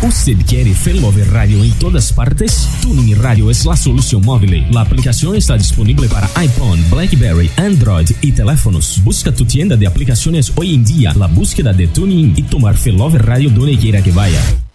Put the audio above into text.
¿Usted quiere Failover Radio en todas partes? Tuning Radio es la solución móvil. La aplicación está disponible para iPhone, BlackBerry, Android y teléfonos. Busca tu tienda de aplicaciones hoy en día, la búsqueda de Tuning y tomar Failover Radio donde quiera que vaya.